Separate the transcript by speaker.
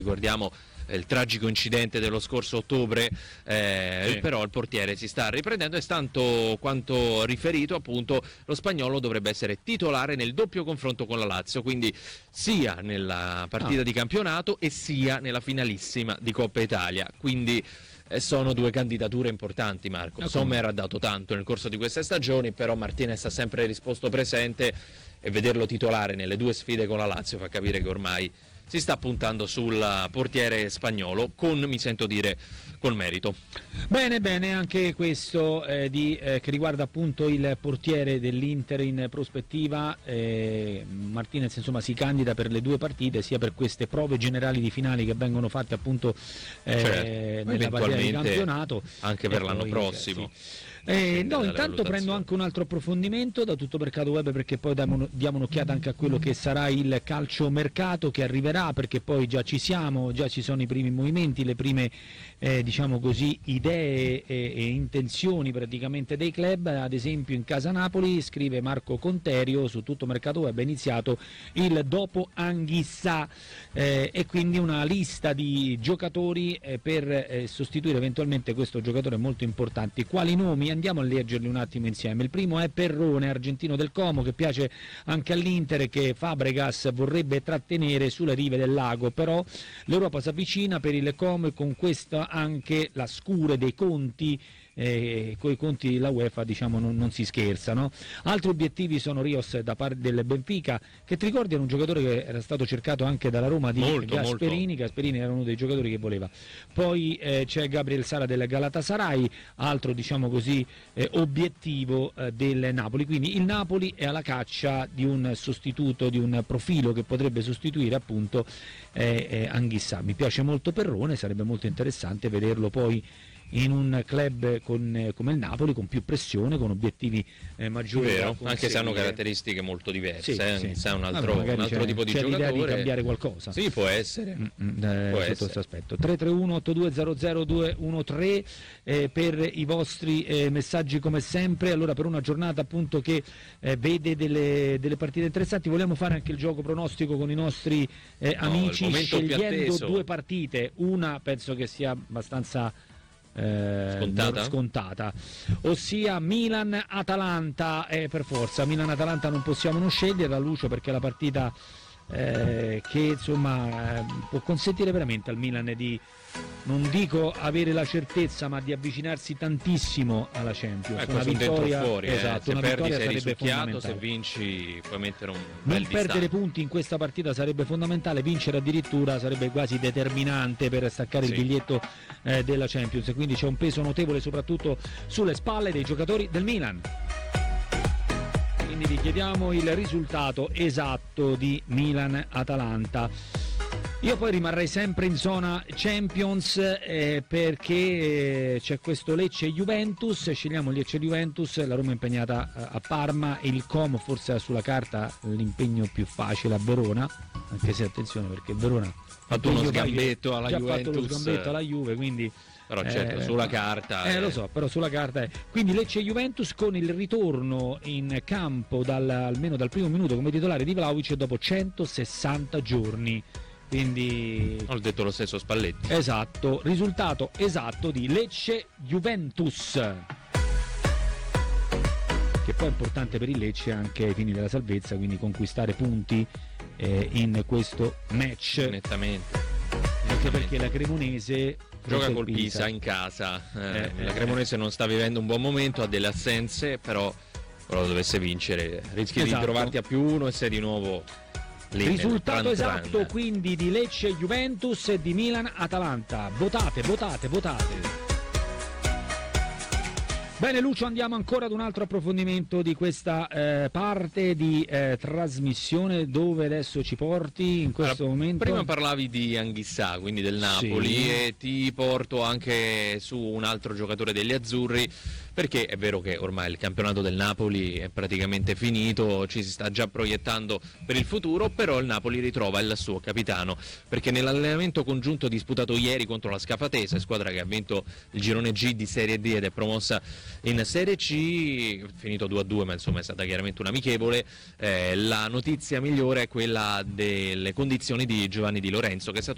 Speaker 1: Ricordiamo il tragico incidente dello scorso ottobre, sì. Però il portiere si sta riprendendo e tanto quanto riferito appunto lo spagnolo dovrebbe essere titolare nel doppio confronto con la Lazio, quindi sia nella partita di campionato e sia nella finalissima di Coppa Italia, quindi sono due candidature importanti, Marco. Sommer ha dato tanto nel corso di queste stagioni, però Martinez ha sempre risposto presente e vederlo titolare nelle due sfide con la Lazio fa capire che ormai si sta puntando sul portiere spagnolo mi sento dire, con merito.
Speaker 2: Bene, anche questo che riguarda appunto il portiere dell'Inter in prospettiva. Martinez insomma si candida per le due partite, sia per queste prove generali di finali che vengono fatte appunto nella partita di campionato,
Speaker 1: anche per l'anno prossimo.
Speaker 2: Sì. Intanto prendo anche un altro approfondimento da Tuttomercato Web, perché poi diamo un'occhiata anche a quello che sarà il calciomercato che arriverà, perché poi già ci siamo, già ci sono i primi movimenti, le prime diciamo così idee e intenzioni praticamente dei club. Ad esempio in casa Napoli, scrive Marco Conterio su Tuttomercato Web, è iniziato il dopo Anghissà e quindi una lista di giocatori per sostituire eventualmente questo giocatore molto importante. Quali nomi? Andiamo a leggerli un attimo insieme. Il primo è Perrone, argentino del Como, che piace anche all'Inter, che Fabregas vorrebbe trattenere sulle rive del lago, però l'Europa si avvicina per il Como e con questo anche la scure dei conti. Coi conti della UEFA diciamo non si scherza, no? Altri obiettivi sono Rios da parte del Benfica, che ti ricordi era un giocatore che era stato cercato anche dalla Roma di Gasperini. Gasperini era uno dei giocatori che voleva. Poi c'è Gabriel Sara del Galatasaray, altro diciamo così obiettivo del Napoli. Quindi il Napoli è alla caccia di un sostituto, di un profilo che potrebbe sostituire appunto Anghissà. Mi piace molto Perrone, sarebbe molto interessante vederlo poi in un club come il Napoli, con più pressione, con obietivi maggiori.
Speaker 1: Vero, anche se hanno caratteristiche molto diverse, se è un altro tipo di giocatore.
Speaker 2: C'è l'idea di cambiare qualcosa.
Speaker 1: Sì, può essere.
Speaker 2: Sotto questo aspetto. 331-8200-213 per i vostri messaggi come sempre. Allora, per una giornata appunto che vede delle partite interessanti, vogliamo fare anche il gioco pronostico con i nostri amici, scegliendo due partite. Una penso che sia abbastanza scontata, ossia Milan-Atalanta. Per forza Milan-Atalanta non possiamo non sceglierla, Lucio, perché è la partita che insomma può consentire veramente al Milan di, non dico avere la certezza, ma di avvicinarsi tantissimo alla Champions.
Speaker 1: Una vittoria fuori,
Speaker 2: esatto,
Speaker 1: se
Speaker 2: una
Speaker 1: perdi
Speaker 2: vittoria
Speaker 1: sei
Speaker 2: sarebbe
Speaker 1: risucchiato,
Speaker 2: fondamentale.
Speaker 1: se vinci puoi mettere un
Speaker 2: non
Speaker 1: bel
Speaker 2: perdere
Speaker 1: distante.
Speaker 2: punti in questa partita sarebbe fondamentale, vincere addirittura sarebbe quasi determinante per staccare il biglietto della Champions, quindi c'è un peso notevole soprattutto sulle spalle dei giocatori del Milan. Quindi vi chiediamo il risultato esatto di Milan-Atalanta. Io poi rimarrei sempre in zona Champions perché c'è questo Lecce-Juventus, scegliamo Lecce-Juventus, la Roma è impegnata a Parma e il Como forse ha sulla carta l'impegno più facile a Verona, anche se attenzione perché Verona ha
Speaker 1: fatto uno sgambetto alla Juventus,
Speaker 2: fatto lo sgambetto alla Juve, quindi
Speaker 1: però certo sulla carta
Speaker 2: lo so, però sulla carta è. Quindi Lecce-Juventus con il ritorno in campo almeno dal primo minuto come titolare di Vlahovic dopo 160 giorni. Quindi
Speaker 1: ho detto lo stesso Spalletti.
Speaker 2: Esatto, risultato esatto di Lecce-Juventus, che poi è importante per il Lecce anche ai fini della salvezza, quindi conquistare punti in questo match.
Speaker 1: Nettamente.
Speaker 2: Anche perché la Cremonese
Speaker 1: gioca col Pisa in casa, la Cremonese non sta vivendo un buon momento, ha delle assenze, però dovesse vincere rischi di trovarti a +1 e sei di nuovo lì.
Speaker 2: Risultato esatto quindi di Lecce-Juventus e di Milan-Atalanta. Votate. Bene Lucio, andiamo ancora ad un altro approfondimento di questa parte di trasmissione, dove adesso ci porti in questo momento.
Speaker 1: Prima parlavi di Anghissà, quindi del Napoli, e ti porto anche su un altro giocatore degli azzurri, perché è vero che ormai il campionato del Napoli è praticamente finito, ci si sta già proiettando per il futuro, però il Napoli ritrova il suo capitano, perché nell'allenamento congiunto disputato ieri contro la Scafatese, squadra che ha vinto il girone G di Serie D ed è promossa in Serie C, finito 2-2, ma insomma è stata chiaramente un'amichevole. La notizia migliore è quella delle condizioni di Giovanni Di Lorenzo, che è stato